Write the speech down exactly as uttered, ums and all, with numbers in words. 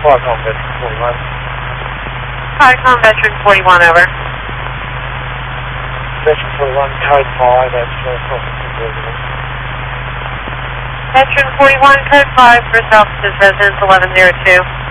Qualcomm Veteran forty-one. Qualcomm Veteran forty-one, over. Veteran forty-one, code five, that's for Crossing Residence. Veteran forty-one, code five for South Residence eleven zero two.